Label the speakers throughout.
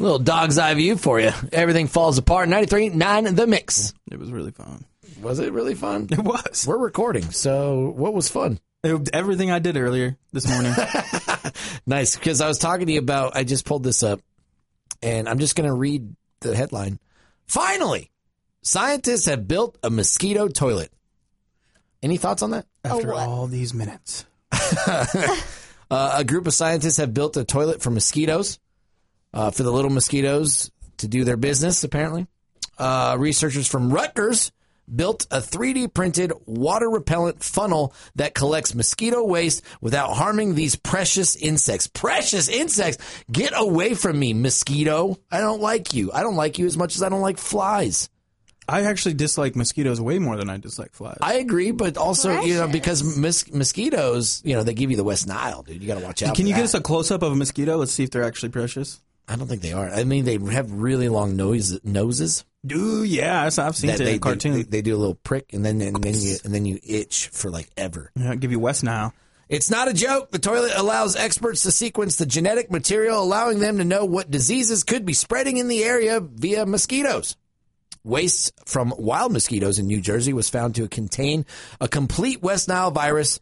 Speaker 1: Little dog's eye view for you. Everything falls apart. 93.9 The Mix.
Speaker 2: It was really fun.
Speaker 1: Was it really fun?
Speaker 2: It was.
Speaker 1: We're recording, so what was fun?
Speaker 2: Everything I did earlier this morning.
Speaker 1: Nice, because I was talking to you about, I just pulled this up, and I'm just going to read the headline. Finally, scientists have built a mosquito toilet. Any thoughts on that?
Speaker 2: After all these minutes.
Speaker 1: A group of scientists have built a toilet for mosquitoes, for the little mosquitoes to do their business, apparently. Researchers from Rutgers built a 3D printed water repellent funnel that collects mosquito waste without harming these precious insects. Precious insects! Get away from me, mosquito. I don't like you. I don't like you as much as I don't like flies.
Speaker 2: I actually dislike mosquitoes way more than I dislike flies.
Speaker 1: I agree, but also, because mosquitoes, they give you the West Nile, dude. You got to watch out.
Speaker 2: Can you get us a close-up of a mosquito? Let's see if they're actually precious.
Speaker 1: I don't think they are. I mean, they have really long noses.
Speaker 2: Yeah, I've seen it in a cartoon.
Speaker 1: They do a little prick, and then you itch for like ever.
Speaker 2: Yeah, I'll give you West Nile.
Speaker 1: It's not a joke. The toilet allows experts to sequence the genetic material, allowing them to know what diseases could be spreading in the area via mosquitoes. Waste from wild mosquitoes in New Jersey was found to contain a complete West Nile virus.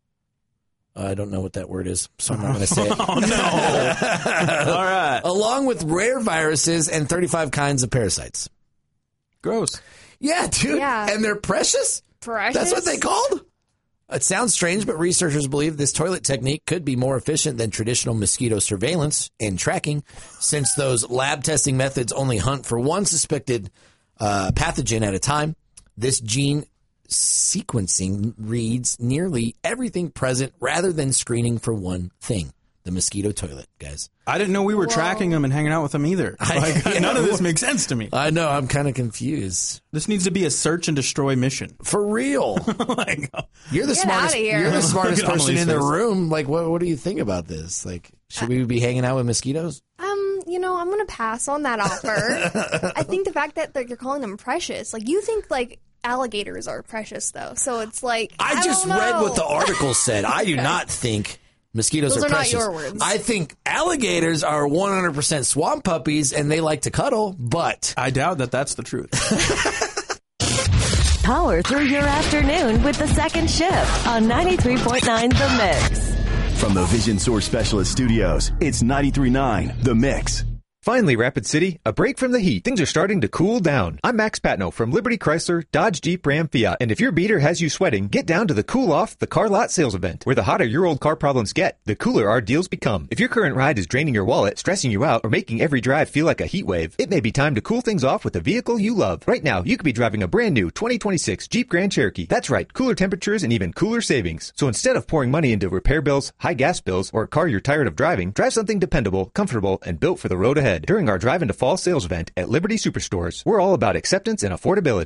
Speaker 1: I don't know what that word is, so I'm not going to say it.
Speaker 2: Oh, no. All right.
Speaker 1: Along with rare viruses and 35 kinds of parasites.
Speaker 2: Gross.
Speaker 1: Yeah, dude.
Speaker 3: Yeah.
Speaker 1: And they're precious?
Speaker 3: Precious?
Speaker 1: That's what they called? It sounds strange, but researchers believe this toilet technique could be more efficient than traditional mosquito surveillance and tracking, since those lab testing methods only hunt for one suspected pathogen at a time. This gene sequencing reads nearly everything present rather than screening for one thing. The mosquito toilet, guys.
Speaker 2: I didn't know we were tracking them and hanging out with them either. None of this makes sense to me.
Speaker 1: I know. I'm kind of confused.
Speaker 2: This needs to be a search and destroy mission.
Speaker 1: For real. You're the smartest. You're the smartest person in the room. Like, what do you think about this? Like, should we be hanging out with mosquitoes?
Speaker 3: I'm going to pass on that offer. I think the fact that you're calling them precious, like, you think, like, alligators are precious, though. So it's like,
Speaker 1: I just read what the article said. I do not think mosquitoes
Speaker 3: Those
Speaker 1: are
Speaker 3: are
Speaker 1: precious.
Speaker 3: not your words.
Speaker 1: I think alligators are 100% swamp puppies, and they like to cuddle, but
Speaker 2: I doubt that that's the truth.
Speaker 4: Power through your afternoon with the second shift on 93.9 The Mix.
Speaker 5: From the Vision Source Specialist Studios, it's 93.9 The Mix.
Speaker 6: Finally, Rapid City, a break from the heat. Things are starting to cool down. I'm Max Patno from Liberty Chrysler, Dodge, Jeep, Ram, Fiat. And if your beater has you sweating, get down to the Cool Off the Car Lot sales event, where the hotter your old car problems get, the cooler our deals become. If your current ride is draining your wallet, stressing you out, or making every drive feel like a heat wave, it may be time to cool things off with a vehicle you love. Right now, you could be driving a brand new 2026 Jeep Grand Cherokee. That's right, cooler temperatures and even cooler savings. So instead of pouring money into repair bills, high gas bills, or a car you're tired of driving, drive something dependable, comfortable, and built for the road ahead. During our Drive into Fall sales event at Liberty Superstores, we're all about acceptance and affordability.